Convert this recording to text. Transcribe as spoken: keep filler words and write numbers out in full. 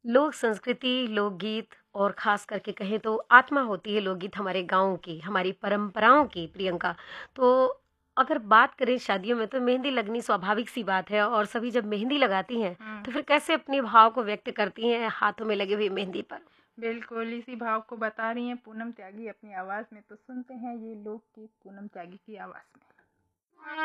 लोक संस्कृति, लोकगीत और ख़ास करके कहें तो आत्मा होती है लोकगीत हमारे गाँव की, हमारी परंपराओं की प्रियंका। तो अगर बात करें शादियों में तो मेहंदी लगनी स्वाभाविक-सी बात है और सभी जब मेहंदी लगाती हैं, हुँ, तो फिर कैसे अपने भाव को व्यक्त करती हैं हाथों में लगी हुई मेहंदी पर? बिल्कुल इसी भाव को बता रही हैं पूनम त्यागी अपनी आवाज़ में, तो सुनते हैं ये लोकगीत पूनम त्यागी की आवाज़ में।